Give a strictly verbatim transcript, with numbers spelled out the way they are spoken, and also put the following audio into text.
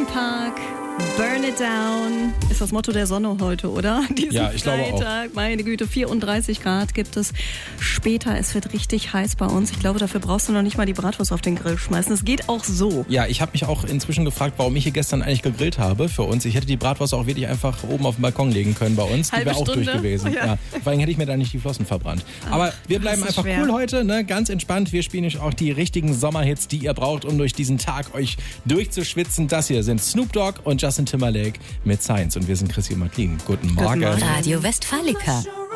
Park. Burn it down ist das Motto der Sonne heute, oder? Diesen ja, ich Freitag, glaube auch. Meine Güte, vierunddreißig Grad gibt es später. Es wird richtig heiß bei uns. Ich glaube, dafür brauchst du noch nicht mal die Bratwurst auf den Grill schmeißen. Es geht auch so. Ja, ich habe mich auch inzwischen gefragt, warum ich hier gestern eigentlich gegrillt habe für uns. Ich hätte die Bratwurst auch wirklich einfach oben auf den Balkon legen können bei uns. Die wäre auch Stunde. durch gewesen. Ja. Ja. Vor allem hätte ich mir da nicht die Flossen verbrannt. Ach, aber wir bleiben einfach schwer. cool heute, ne? Ganz entspannt. Wir spielen euch auch die richtigen Sommerhits, die ihr braucht, um durch diesen Tag euch durchzuschwitzen. Das hier sind Snoop Dogg und Justin Timberlake mit Science. Und wir sind Chrissy und Martin. Guten Morgen. Guten Morgen. Radio Westfalica.